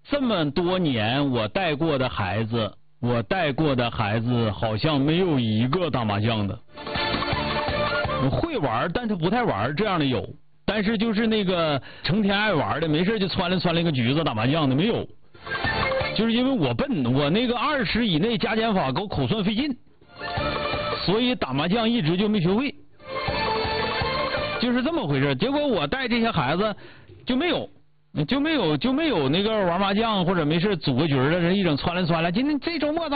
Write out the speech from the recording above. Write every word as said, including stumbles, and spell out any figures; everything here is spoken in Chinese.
这么多年我带过的孩子，我带过的孩子好像没有一个打麻将的。会玩，但他不太玩，这样的有。但是就是那个成天爱玩的，没事就窜来窜来个局子打麻将的没有。就是因为我笨，我那个二十以内加减法给我口算费劲，所以打麻将一直就没学会。就是这么回事。结果我带这些孩子就没有。就没有就没有那个玩麻将或者没事组个局的人一整窜来窜来，今天这周末